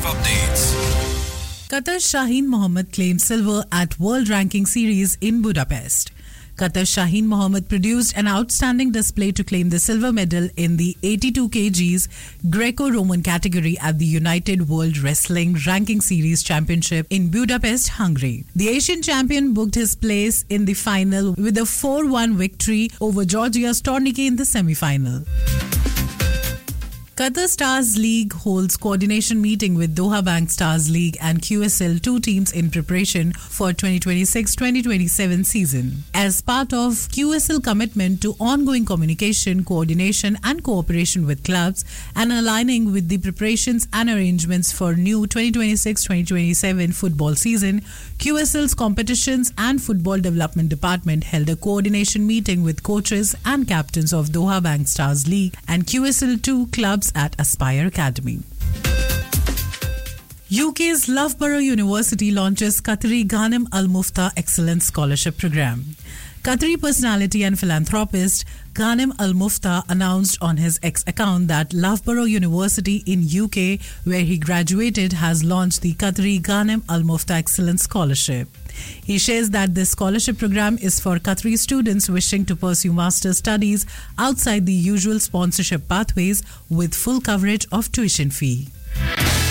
updates. Qatar's Shaheen Mohammed claimed silver at World Ranking Series in Budapest. Qatar's Shaheen Mohammed produced an outstanding display to claim the silver medal in the 82 kgs Greco-Roman category at the United World Wrestling Ranking Series Championship in Budapest, Hungary. The Asian champion booked his place in the final with a 4-1 victory over Georgia's Tornike in the semi-final. Qatar Stars League holds coordination meeting with Doha Bank Stars League and QSL, two teams in preparation for 2026-2027 season. As part of QSL commitment to ongoing communication, coordination and cooperation with clubs and aligning with the preparations and arrangements for new 2026-2027 football season, QSL's Competitions and Football Development Department held a coordination meeting with coaches and captains of Doha Bank Stars League and QSL 2 clubs at Aspire Academy. UK's Loughborough University launches Qatari Ghanem Al Mufta Excellence Scholarship Programme. Qatari personality and philanthropist Ghanem Al Mufta announced on his X account that Loughborough University in UK, where he graduated, has launched the Qatari Ghanem Al Mufta Excellence Scholarship. He shares that this scholarship program is for Qatari students wishing to pursue master's studies outside the usual sponsorship pathways with full coverage of tuition fee.